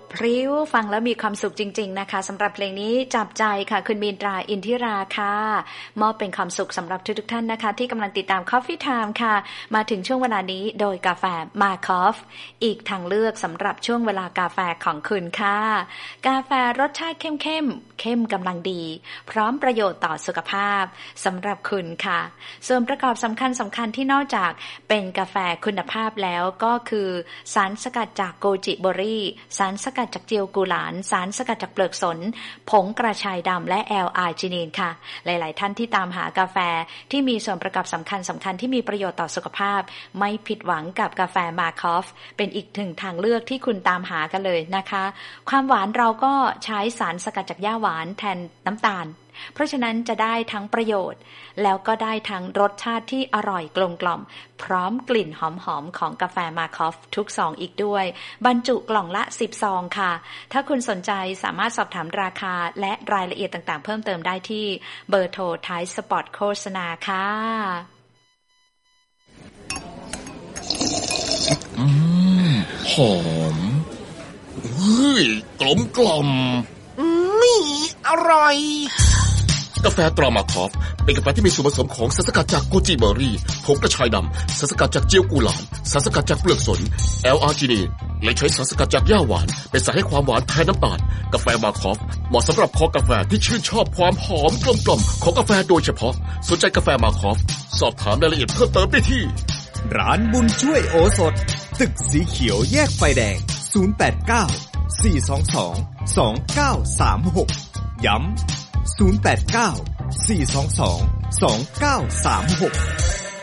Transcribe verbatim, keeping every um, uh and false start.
พริ้วฟังแล้วมีความสุขจริงๆนะคะสำหรับเพลงนี้จับใจค่ะคุณมีนตราอินทิราค่ะมอบเป็นความสุขสำหรับทุกๆท่านนะคะที่กำลังติดตาม Coffee Time ค่ะมาถึงช่วงเวลานี้โดยกาแฟมาคอฟอีกทางเลือกสำหรับช่วงเวลากาแฟของคุณค่ะกาแฟรสชาติเข้มเข้มเข้มกำลังดีพร้อมประโยชน์ต่อสุขภาพสำหรับคุณค่ะส่วนประกอบสำคัญสำคัญที่นอกจากเป็นกาแฟคุณภาพแล้วก็คือสารสกัดจากโกจิเบอร์รี่สารสกัดจากเจียวกุหลาบสารสกัดจากเปลือกสนผงกระชายดำและ แอล อาร์จินีนค่ะหลายๆท่านที่ตามหากาแฟที่มีส่วนประกอบสำคัญสำคัญที่มีประโยชน์ต่อสุขภาพไม่ผิดหวังกับกาแฟมาคอฟเป็นอีกหนึ่งทางเลือกที่คุณตามหากันเลยนะคะความหวานเราก็ใช้สารสกัดจากหญ้าหวานแทนน้ำตาลเพราะฉะนั้นจะได้ทั้งประโยชน์แล้วก็ได้ทั้งรสชาติที่อร่อยกลมกล่อมพร้อมกลิ่นหอมๆของกาแฟมาคอฟทุกซองอีกด้วยบรรจุกล่องละสิบซองค่ะถ้าคุณสนใจสามารถสอบถามราคาและรายละเอียดต่างๆเพิ่มเติมได้ที่เบอร์โทรท้ายสปอตโฆษณาค่ะอืมหอมเฮ้ยกลมกล่อมนี่อร่อยกาแฟตรามาคอฟเป็นกาแฟที่มีส่วนผสมของสารสกัดจากโกจิเบอร์รี่ผงกระชายดำสารสกัดจากเจียวกุหลาบสารสกัดจากเปลือกสน แอล อาร์จินีนและใช้สารสกัดจากหญ้าหวานเป็นสารให้ความหวานแทนน้ำตาลกาแฟมาคอฟเหมาะสำหรับคอกาแฟที่ชื่นชอบความหอมกลมกล่อมของกาแฟโดยเฉพาะสนใจกาแฟมาคอฟสอบถามรายละเอียดเพิ่มเติมได้ที่ร้านบุญช่วยโอสถตึกสีเขียวแยกไฟแดงศูนย์ แปด เก้า สี่ สอง สอง สอง เก้า สาม หกย้ำศูนย์ แปด เก้า สี่ สอง สอง สอง เก้า สาม หก